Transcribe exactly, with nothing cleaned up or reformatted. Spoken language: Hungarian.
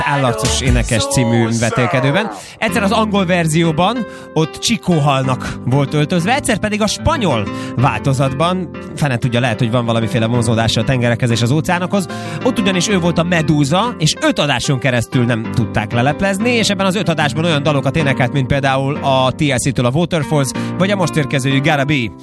Állarcos énekes című vetélkedőben. Egyszer az angol verzióban ott Chico halnak volt öltözve, egyszer pedig a spanyol változatban, fene tudja, lehet, hogy van valamiféle vonzódása a tengerekhez és az óceánokhoz, ott ugyanis ő volt a Medúza, és öt adáson keresztül nem tudták leleplezni, és ebben az öt adásban olyan dalokat énekelt, mint például a té el cé-től a Waterfalls, vagy a most érkező You Gotta Be.